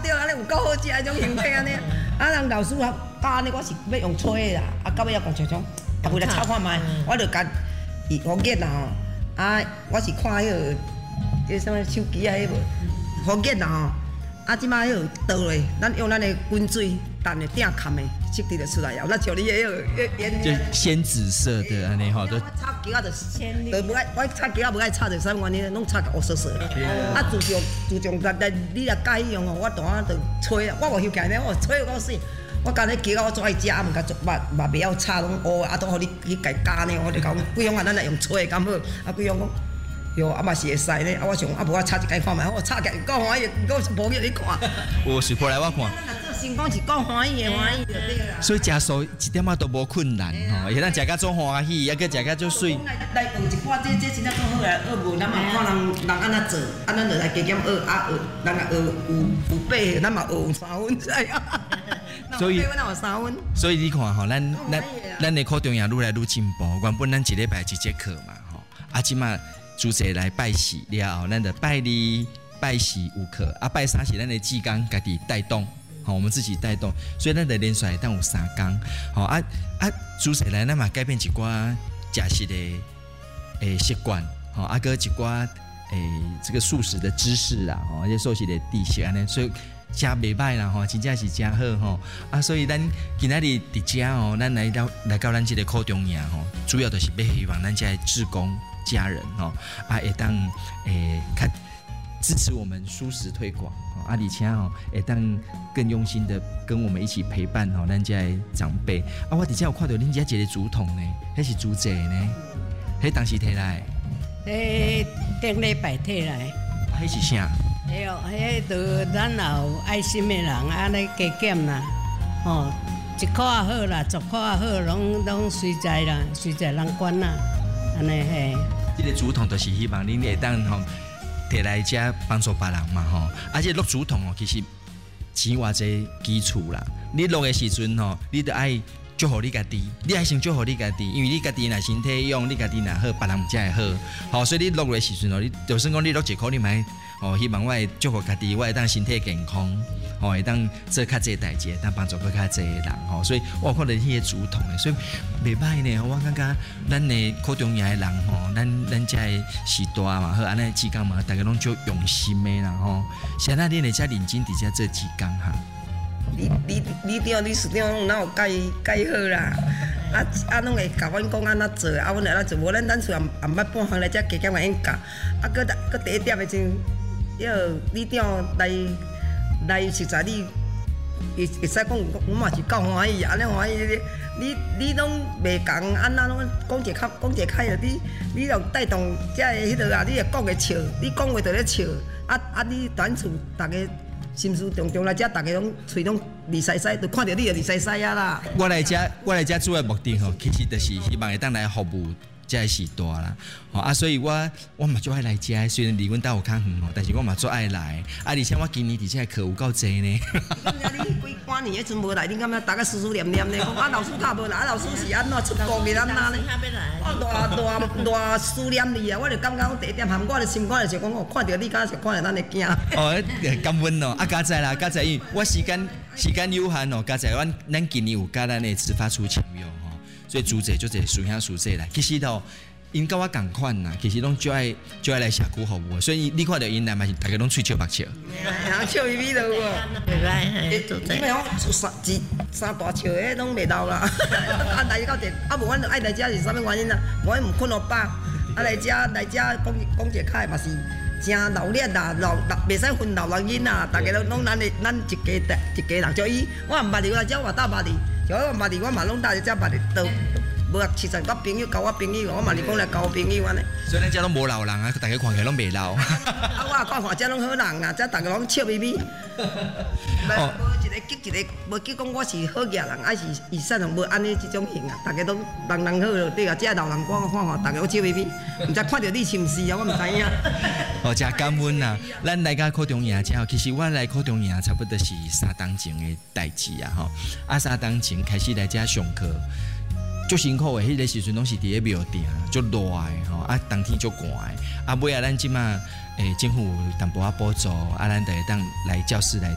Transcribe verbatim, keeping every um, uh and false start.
对，安尼有够好食迄种形体安尼。啊，人老师啊教安尼，我是要用吹的啦，啊，到尾要讲像像，啊，为了炒看卖，我就甲伊福建啦吼，啊，我是看迄个迄什么手机啊，迄无福建啦吼。啊，即摆迄个倒落，咱用咱的滚水，等的鼎砍的，色滴就出来了。咱像你迄个烟， 就鲜紫色的安尼吼，都炒鸡啊，就就不爱，我炒鸡啊不爱炒，就啥原因？拢炒个乌色色。啊，自从自从来来你来教伊用哦，我当下就吹，我无休假呢，我吹到死。我干迄鸡啊，我做爱食，啊，毋甲做，嘛嘛袂晓炒，拢乌啊，都互你去家加呢。我就讲，规样啊，咱来用吹敢好，啊，规样讲。哟，啊嘛是会使呢，啊我想啊无我炒一间看卖，我炒起来够欢喜，够无叫你看。 有是过来我看。 成功是够欢喜的，欢喜就对啦。 所以食素一点仔都无困难吼，会当食甲做欢喜，还佫食甲做水。 来学一寡，这这真正做好来学无，咱嘛看人人安怎做，啊咱就来加减学啊学，咱也学有有八，咱嘛学有三分，知影？所以咱有三分。 所以你看吼，咱咱咱的课中也愈来愈进步，原本咱一礼拜一节课嘛吼，啊即马。主席来拜喜了后，咱的拜礼、拜喜有课，啊拜三是咱的志工家己带动，好，我们自己带动，所以咱的连续当有三工，好啊啊，主席来咱嘛改变一寡食食的诶习惯，好啊个一寡诶这个素食的知识啦，吼，而且素食的知识安尼，所以真袂歹啦吼，真正是真好吼啊，所以咱今仔日伫遮哦，咱来到来到咱这个课中营吼，主要就是要希望咱这些志工。家人哦，啊，会当诶，看支持我们素食推广哦，啊，而且哦，会当更用心的跟我们一起陪伴哦，咱家长辈啊，我伫遮有看到恁家一个竹筒呢，迄是竹节呢，迄当时摕来， 迄顶礼拜摕来， 迄是啥？ 哎哦，迄就咱也有爱心的人安尼加减啦，吼，一块也好啦，十块也好，拢拢随在啦，随在人管啦，安尼嘿。 这个竹筒就是希望恁会当吼摕来遮帮助别人嘛吼，而且落竹筒哦，其实钱偌济基础啦。你落的时阵吼，你得爱祝福你家己，你爱先祝福你家己，因为你家己若身体用，你家己若好，别人才会好。好，所以你落的时阵哦，你就算讲你落一箍，你买哦，希望我会祝福家己，我会当身体健康，吼会当做较济代志，当帮助更较济的人吼。所以我看到迄个竹筒的，所以袂歹呢。我感觉咱的课中营的人吼，咱咱遮的时代嘛，好安尼志工嘛，大家拢足用心的啦吼。现在恁会遮认真伫遮做志工哈。 你你你长、理事长哪有教教好啦？啊啊，拢会甲阮讲安怎做，啊，阮会安怎做。无咱咱厝也也毋捌半项来遮加减来因教。啊，搁搁第一点的时阵，迄个理长来来实在你，会会使讲，我嘛是够欢喜，安尼欢喜。你你拢袂共，安那拢讲一较讲一较的，你你着带动遮个迄落啊，你着讲个笑，你讲话着咧笑，啊啊，你咱厝逐个。心思重重来遮，大家拢喙拢利西西，就看到你就利西西啊啦。 我来遮，我来遮主要目的吼，其实就是希望会当来服务遮个时代啦。吼啊，所以我我嘛最爱来遮，虽然离阮兜有较远吼，但是我嘛最爱来。啊，而且我今年伫遮课有够济呢。 你几半年迄阵无来，你敢若大家思思念念呢？讲啊，老师较无来，啊，老师是安怎出国去咱哪呢？我大大大思念你啊！我就感觉我第一点含我的心肝就是讲，我看到你，敢是看到咱的囝。 哦，感恩哦！啊，加在啦，加在，因为我时间时间有限哦，加在阮咱今年有甲咱的自发出签约吼，所以组织就侪属兄属姐来。其实吼，因甲我共款呐，其实拢就爱就爱来社区服务，所以你看到因来嘛是大家拢喙笑目笑。 人笑眯眯的有无？ 袂歹，组织。 你咪讲三一三大笑的拢袂老啦。啊来到这，啊无阮就爱来遮是啥物原因啊？无阮毋困好饱，啊来遮来遮讲讲一开嘛是。真老练啦，老老袂使分老人囡啦，大家拢拢咱的咱一家一家人，就伊我毋捌你，我来遮我搭捌你，就我捌你，我嘛拢搭在遮捌你，都无其实我朋友交我朋友，我嘛是讲来交我朋友安尼。 所以咱遮拢无老人啊，大家看起来拢袂老。 啊，我看看遮拢好人啊，遮大家拢笑眯眯。哦，无一个激一个，无去讲我是好野人，还是以善人，无安尼即种型啊，大家都人人好了，对啊，遮老人我看看，大家都笑眯眯，毋知看到你是毋是啊？我毋知影。 哦，真感恩啊！咱来到课中营之后，其实我来课中营差不多是三当前的代志啊，吼！啊，三当前开始来遮上课，足辛苦的，迄个时阵拢是伫咧庙埕，足热的吼，啊，冬天足寒的，啊，尾啊，咱即马诶，政府有淡薄仔补助，啊，咱就会当来教室来